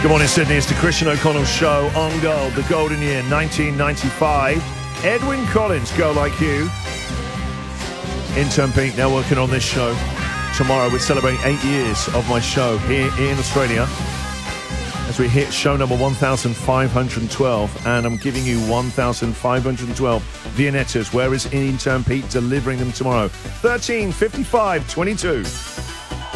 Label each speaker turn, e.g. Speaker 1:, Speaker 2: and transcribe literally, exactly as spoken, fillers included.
Speaker 1: Good morning, Sydney. It's the Christian O'Connell Show on Gold, the golden year, nineteen ninety-five. Edwyn Collins, Go Like You. Intern Pete, now working on this show. Tomorrow we're celebrating eight years of my show here in Australia as we hit show number one thousand five hundred twelve, and I'm giving you one thousand five hundred twelve Viennettas. Where is Intern Pete delivering them tomorrow? thirteen fifty-five twenty-two.